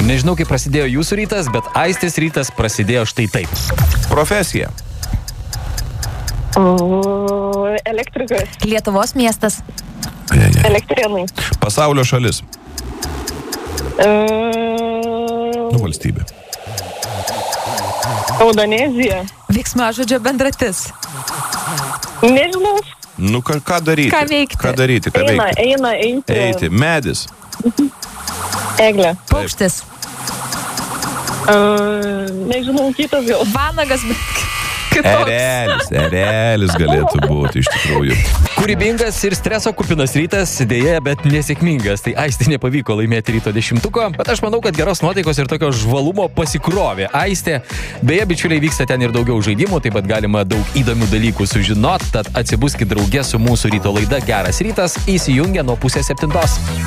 Nežinau, kaip prasidėjo jūsų rytas, bet Aistės rytas prasidėjo štai taip. Profesija. Elektrikas. Lietuvos miestas. Elektrėnai. Pasaulio šalis. Valstybė. Indonezija. Veiksmažodžio bendratis. Nežinau. Ką daryti? Ką veikti? Ką daryti? Ką veikti? Eiti. Medis. Eglė. Paukštis. Nežinau, kitas gal. Vanagas, bet kitoks. Erelis galėtų būti iš tikrųjų. Kūrybingas ir streso kupinas rytas, dėja, bet nesėkmingas. Tai Aistė nepavyko laimėti ryto 10-tuko, bet aš manau, kad geros nuotaikos ir tokio žvalumo pasikrovė Aistė. Beje, bičiuliai, vyksta ten ir daugiau žaidimų, taip pat galima daug įdomių dalykų sužinot, tad atsibuskit drauge su mūsų ryto laida Geras rytas, įsijungia nuo 6:30.